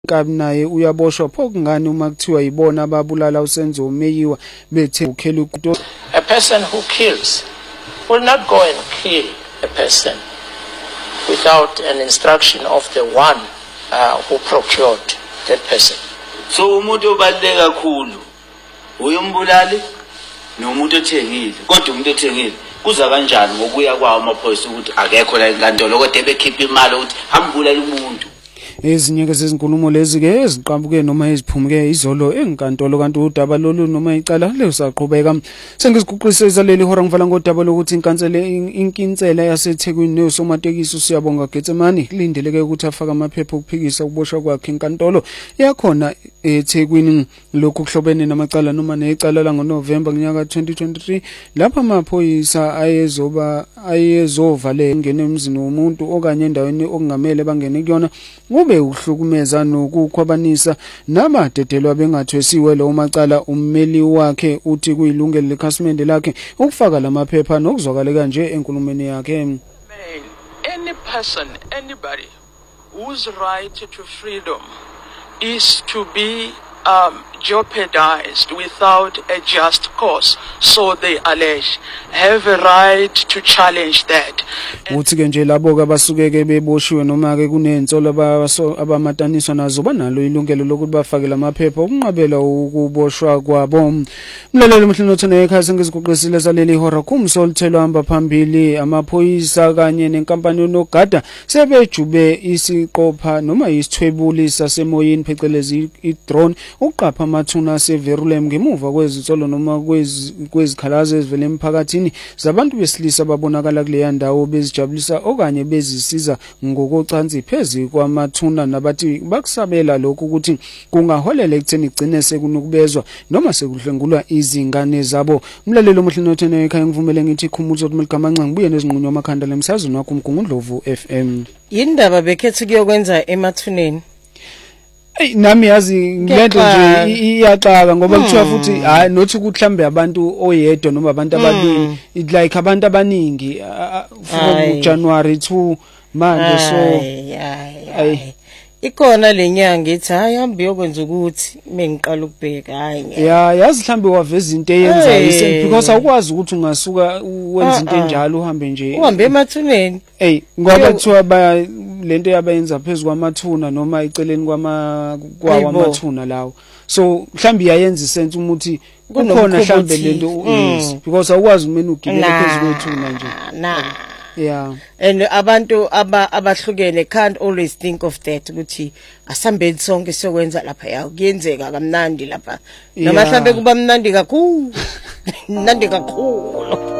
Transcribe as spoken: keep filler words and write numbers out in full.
Kabi naye uyaboshwa pho kungani uma kuthiwa yibona ababulala uSenzo uMeyiwa bethe ukhela uqodo. A person who kills will not go and kill a person without an instruction of the one uh, who procured that person. So umuntu obaluleke kakhulu uyombulali nomuntu othengile. Kodwa umuntu othengile kuza kanjani ngokuya kwawo amaphoyisa ukuthi akekho la enkantolo kodwa bekhipha imali ukuthi hambulala umuntu. Ezinye ke zezinkulumo lezi ke eziqhabuke noma eziphumuke izolo enkantolo kanti udaba lolu noma icala lesaqhubeka sengiziguqulise izaleli hora ngivala ngodaba lokuthi inkansela inkinsela yaseThekwini nesomatekisi siyabonga Getsemani lindeleke ukuthi afaka amaphepha okuphikisa ukuboshwa kwakhe inkantolo yakhona eThekwini lokhu kuhlobene namacala noma necala la ngoNovember ngonyaka twenty twenty-three lapha amaphoyisa ayezoba ayezovale ngene emzini womuntu okanye endaweni okungamele bangene kuyona ube uhlukumeza nokukhwabanisa nabadedelwa bengathwesiwe lo macala ummeli wakhe uthi kuyilungelo lekhasimende lakhe ukufaka lamaphepha nokuzwakala kanje enkulumeni yakhe. Any person, anybody whose right to freedom is to be um, jeopardized without a just cause, so they allege, have a right to challenge that. Uthi ke nje labo ke basuke ke beboshiwe noma ke kunensolo abamataniswa nazo banalo ilungelo lokuthi bafake lamaphepha ukunqabela ukuboshwa kwabo. Mlaleli umhlelo othona ekhaya sengiziguqisile saleli hora kumsolthelo hamba phambili amaphoyisa kanye nenkampani yonogada sebejube isiqopha noma isithwebuli sasemoyeni phecelezi i-drone uqapha amathuna severulem ngemuva kwezinsolo noma kwezikhalazo ezivele emphakathini zabantu besilisa babonakala kule ndawo bezijabulisa okanye bezisiza ngokocansi phezulu kwamathuna nabathi bakusabela lokho ukuthi kungaholela ekutheni igcine sekunukubezwa noma sekudlengulwa izingane zabo. Umlaleli omuhle nothena ekhaya ngivumele ngithi khumuzo ukuthi Mligamanca ngibuye nezinqunywa amakhanda lemsazweni wakho uMgungundlovu F M. Yindaba bekhethi kuyokwenza emathuneni. Hey nami yazi ngilento nje iyaxaka ngoba kuthiwa futhi hayi nothi ukuhlambe abantu oyedwa noma abantu ababili it like abantu abaningi from January to manje so hayi ikona lenyanga ethi hayi hambi yokwenza ukuthi mengiqala ukubheka hayi yeah yazi mhlambe waveza into eyenza yise because awukwazi ukuthi ungasuka wenza into enjalo uhambe nje uhambe emathuneni hey ngoba kuthiwa ba lento yabayenza phezulu kwamathuna noma eceleni kwama kwawa amathuna lawo so mhlambi yayenza isense umuthi kukhona mhlambe lento yes because awukwazi umena ugibele phezulu kwethuna nje na yeah and abantu aba abahlukene can't always think of that ukuthi asambeni sonke siyokwenza lapha ya kuyenzeka kamnandi lapha noma mhlambe kuba mnandi kakhulu mnandi kakhulu.